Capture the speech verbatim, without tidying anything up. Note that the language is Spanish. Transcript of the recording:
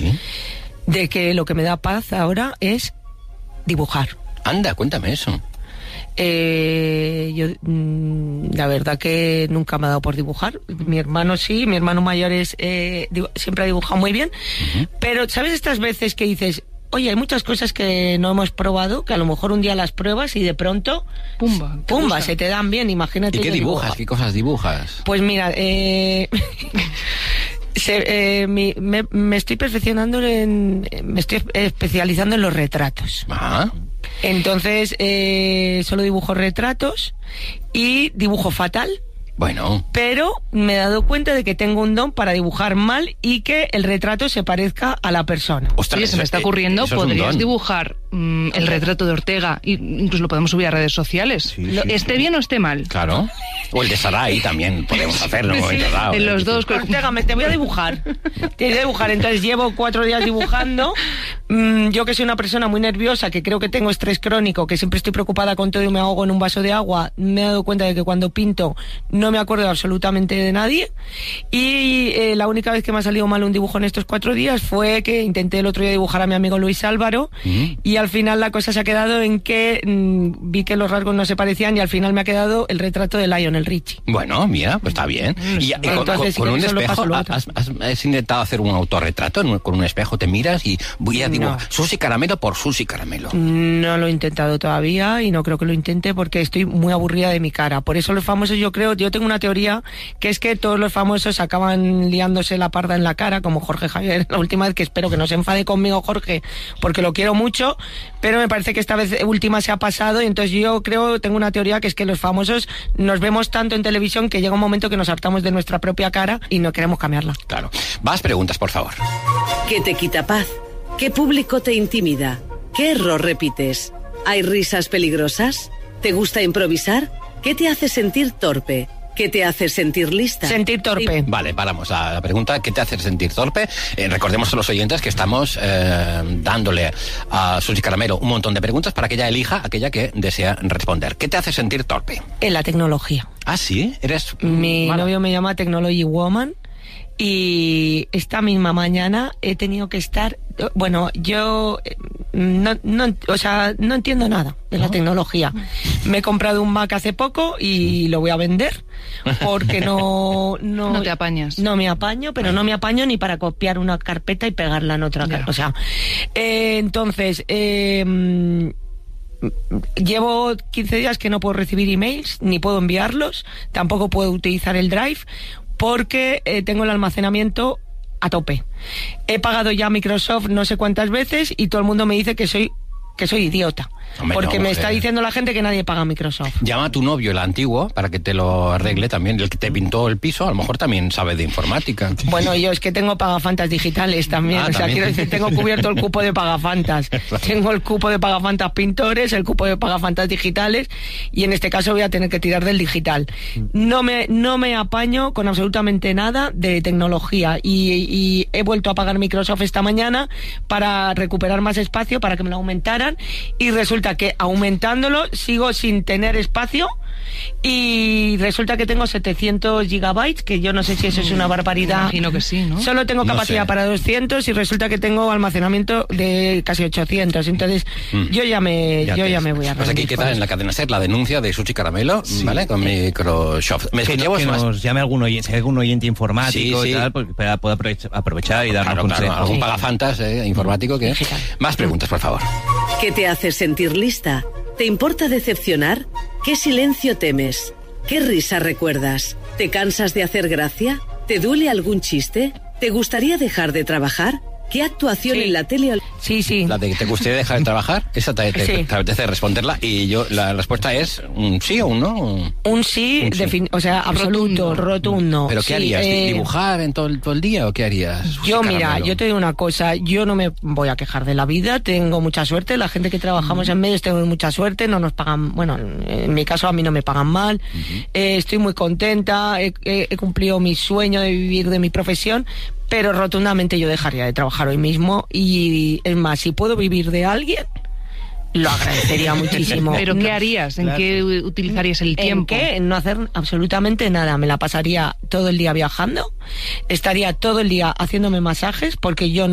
sí? De que lo que me da paz ahora es dibujar. Anda, cuéntame eso. Eh, yo mmm, la verdad que nunca me ha dado por dibujar. Mi hermano sí, mi hermano mayor es eh, dibu- siempre ha dibujado muy bien. Uh-huh. Pero ¿sabes estas veces que dices, oye, hay muchas cosas que no hemos probado, que a lo mejor un día las pruebas y de pronto pumba, pumba, se te dan bien, imagínate. ¿Y qué dibujas? Dibujo. ¿Qué cosas dibujas? Pues mira, eh... Se, eh, mi, me, me estoy perfeccionando en, me estoy especializando en los retratos. Ajá. Entonces eh, solo dibujo retratos y dibujo fatal. Bueno. Pero me he dado cuenta de que tengo un don para dibujar mal y que el retrato se parezca a la persona. Ostras, Oye, se me está ocurriendo, podrías dibujar mmm, el retrato de Ortega, y incluso lo podemos subir a redes sociales. Sí, sí, esté sí. bien o esté mal. Claro. O el de Sarai también podemos hacerlo. Sí, en dado, en los dos. Ortega, me te voy a dibujar. Te voy a dibujar. Entonces llevo cuatro días dibujando. Mm, yo que soy una persona muy nerviosa, que creo que tengo estrés crónico, que siempre estoy preocupada con todo y me ahogo en un vaso de agua, me he dado cuenta de que cuando pinto no me acuerdo absolutamente de nadie. Y eh, la única vez que me ha salido mal un dibujo en estos cuatro días fue que intenté el otro día dibujar a mi amigo Luis Álvaro mm. y al final la cosa se ha quedado en que mm, vi que los rasgos no se parecían y al final me ha quedado el retrato de Lionel Richie. Bueno, mira, pues está bien. Y, y con, Entonces, con, con un espejo, has, has, has intentado hacer un autorretrato con un espejo, te miras y voy a dibujar no. Susi Caramelo por Susi Caramelo. No lo he intentado todavía y no creo que lo intente porque estoy muy aburrida de mi cara. Por eso los famosos, yo creo, yo tengo una teoría que es que todos los famosos acaban liándose la parda en la cara, como Jorge Javier, la última vez, que espero que no se enfade conmigo Jorge, porque lo quiero mucho, pero me parece que esta vez última se ha pasado y entonces yo creo, tengo una teoría que es que los famosos nos vemos tanto en televisión que llega un momento que nos hartamos de nuestra propia cara y no queremos cambiarla. Claro. Más preguntas, por favor. ¿Qué te quita paz? ¿Qué público te intimida? ¿Qué error repites? ¿Hay risas peligrosas? ¿Te gusta improvisar? ¿Qué te hace sentir torpe? ¿Qué te hace sentir lista? Sentir torpe. Sí. Vale, paramos a la pregunta. ¿Qué te hace sentir torpe? Eh, recordemos a los oyentes que estamos eh, dándole a Susi Caramelo un montón de preguntas para que ella elija aquella que desea responder. ¿Qué te hace sentir torpe? En la tecnología. ¿Ah, sí? ¿Eres Mi mala? novio me llama Technology Woman y esta misma mañana he tenido que estar... Bueno, yo no, no, o sea, no entiendo nada de la ¿No? tecnología. Me he comprado un Mac hace poco y lo voy a vender porque no... No, no te apañas. No me apaño, pero no me apaño ni para copiar una carpeta y pegarla en otra carpeta. O sea, eh, entonces... Eh, llevo quince días que no puedo recibir emails, ni puedo enviarlos, tampoco puedo utilizar el Drive porque eh, tengo el almacenamiento a tope. He pagado ya a Microsoft no sé cuántas veces y todo el mundo me dice que soy que soy idiota. Hombre, porque no, me está diciendo la gente que nadie paga Microsoft. Llama a tu novio, el antiguo, para que te lo arregle también. El que te pintó el piso, a lo mejor también sabe de informática. Bueno, yo es que tengo pagafantas digitales también. Ah, o sea, ¿también? Quiero decir, tengo cubierto el cupo de pagafantas. Tengo el cupo de pagafantas pintores, el cupo de pagafantas digitales, y en este caso voy a tener que tirar del digital. No me, no me apaño con absolutamente nada de tecnología. Y, y he vuelto a pagar Microsoft esta mañana para recuperar más espacio, para que me lo aumentaran. Y resulta que aumentándolo sigo sin tener espacio y resulta que tengo setecientos gigabytes, que yo no sé si eso es una barbaridad. Me imagino que sí, ¿no? Solo tengo capacidad no sé. para doscientos y resulta que tengo almacenamiento de casi ochocientos. Entonces mm. yo ya me ya yo ya me voy a pues aquí queda en la cadena SER la denuncia de Susi Caramelo, sí. ¿vale? Con Microsoft. ¿Me que, no, que nos llame algún oyente, si hay algún oyente informático sí, sí. y tal, para poder aprovechar, aprovechar y darnos claro, consejos. Claro, algún sí. pagafantas eh, informático que... Sí. Más preguntas, por favor. ¿Qué te hace sentir lista? ¿Te importa decepcionar? ¿Qué silencio temes? ¿Qué risa recuerdas? ¿Te cansas de hacer gracia? ¿Te duele algún chiste? ¿Te gustaría dejar de trabajar? ¿Qué actuación sí. en la tele? Sí, sí. La de que te gustaría dejar de trabajar, esa te, te, sí. te apetece responderla y yo la respuesta es un sí o un no. Un sí, un sí. Defin- o sea, absoluto, rotundo. rotundo. ¿Pero qué sí, harías? Eh, ¿Dibujar en todo el, todo el día o qué harías? Yo, mira, Caramelo? yo te digo una cosa, yo no me voy a quejar de la vida, tengo mucha suerte, la gente que trabajamos mm. en medios tenemos mucha suerte, no nos pagan, bueno, en mi caso a mí no me pagan mal, mm-hmm. eh, estoy muy contenta, he, he, he cumplido mi sueño de vivir de mi profesión, pero rotundamente yo dejaría de trabajar hoy mismo y es más, si puedo vivir de alguien, lo agradecería muchísimo. ¿Pero qué harías? ¿En claro. qué utilizarías el tiempo? ¿En qué? En no hacer absolutamente nada. Me la pasaría todo el día viajando, estaría todo el día haciéndome masajes porque yo